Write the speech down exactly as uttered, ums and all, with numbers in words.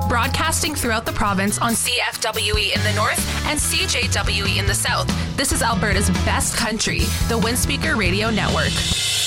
Broadcasting throughout the province on C F W E in the north and C J W E in the south. This is Alberta's best country, the Windspeaker Radio Network.